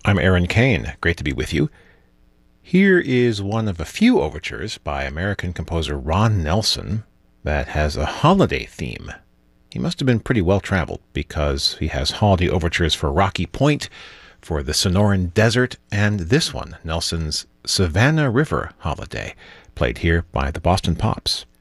I'm Aaron Kane. Great to be with you. Here is one of a few overtures by American composer Ron Nelson that has a holiday theme. He must have been pretty well traveled because he has holiday overtures for Rocky Point, for the Sonoran Desert, and this one, Nelson's Savannah River Holiday, played here by the Boston Pops.